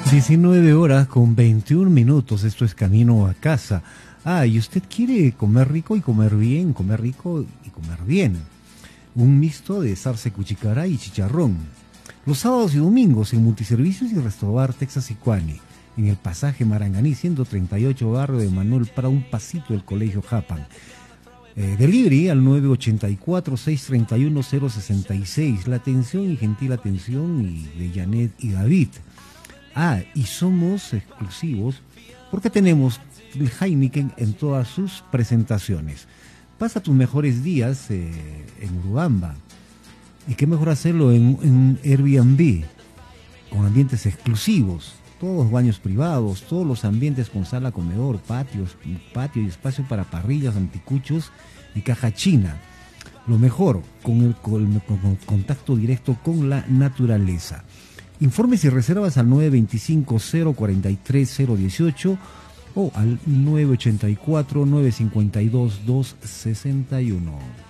19 horas con 21 minutos, esto es Camino a Casa. Y usted quiere comer rico y comer bien, comer rico y comer bien. Un mixto de zarce cuchicará y chicharrón. Los sábados y domingos en Multiservicios y Restaurar Texas Icuani, en el pasaje Maranganí 138, barrio de Manuel, para un pasito del Colegio Japan. Delivery al 984-631-066. La atención y gentil atención de Janet y David. Y somos exclusivos porque tenemos el Heineken en todas sus presentaciones. Pasa tus mejores días en Urubamba. Y qué mejor hacerlo en Airbnb, con ambientes exclusivos, todos baños privados, todos los ambientes con sala, comedor, patio y espacio para parrillas, anticuchos y caja china. Lo mejor, con contacto directo con la naturaleza. Informes y reservas al 925-043-018 o al 984-952-261.